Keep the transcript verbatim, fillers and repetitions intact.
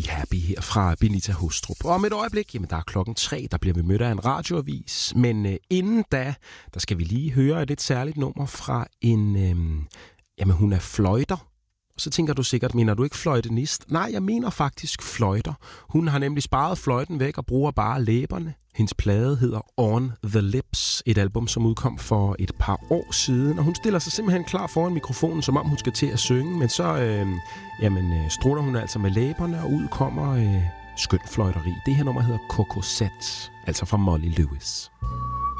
Happy her fra Benita Hostrup. Og om et øjeblik, jamen der er klokken tre, der bliver vi mødt af en radioavis. Men øh, inden da, der skal vi lige høre et lidt særligt nummer fra en, øh, jamen hun er fløjter. Og så tænker du sikkert, mener du ikke fløjtenist? Nej, jeg mener faktisk fløjter. Hun har nemlig sparet fløjten væk og bruger bare læberne. Hendes plade hedder On the Lips, et album, som udkom for et par år siden. Og hun stiller sig simpelthen klar foran mikrofonen, som om hun skal til at synge. Men så øh, jamen, øh, strutter hun altså med læberne, og ud kommer øh, skøn fløjteri. Det her nummer hedder Coco Set, altså fra Molly Lewis.